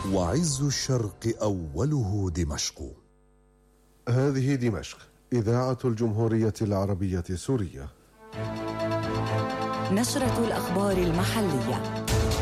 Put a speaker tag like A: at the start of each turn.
A: وعز الشرق أوله دمشق.
B: هذه دمشق، إذاعة الجمهورية العربية السورية.
C: نشرة الأخبار المحلية.